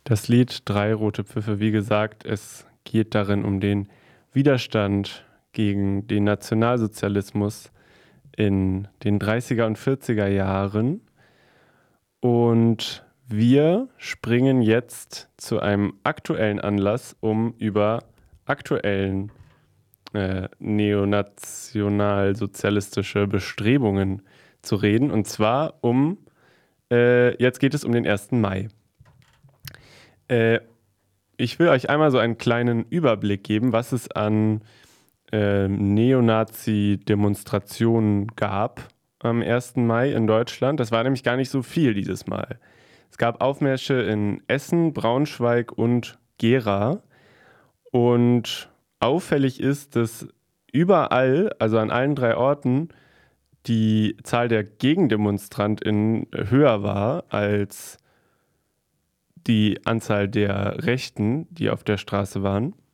Das Lied „Drei rote Pfiffe", wie gesagt, es geht darin um den Widerstand gegen den Nationalsozialismus in den 30er und 40er Jahren. Und wir springen jetzt zu einem aktuellen Anlass, um über aktuellen neonationalsozialistische Bestrebungen zu reden. Und zwar jetzt geht es um den 1. Mai. Äh, Ich will euch einmal so einen kleinen Überblick geben, was es an Neonazi-Demonstrationen gab am 1. Mai in Deutschland. Das war nämlich gar nicht so viel dieses Mal. Es gab Aufmärsche in Essen, Braunschweig und Gera. Und auffällig ist, dass überall, also an allen 3 Orten, die Zahl der GegendemonstrantInnen höher war als die Anzahl der Rechten, die auf der Straße waren.